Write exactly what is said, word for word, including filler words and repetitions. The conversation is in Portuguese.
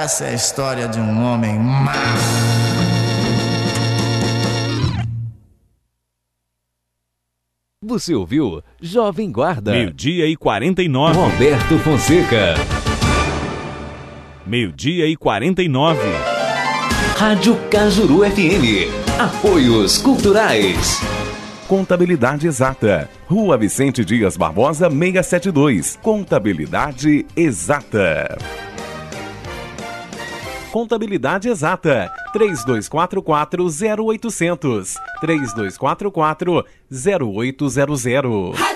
Essa é a história de um homem mau. Você ouviu Jovem Guarda. Meio-dia e quarenta e nove. Roberto Fonseca. Meio-dia e quarenta e nove. Rádio Cajuru F M. Apoios Culturais. Contabilidade Exata. Rua Vicente Dias Barbosa, seiscentos e setenta e dois. Contabilidade Exata. Contabilidade Exata. três dois quatro quatro, zero oitocentos. três dois quatro quatro, zero oito zero zero.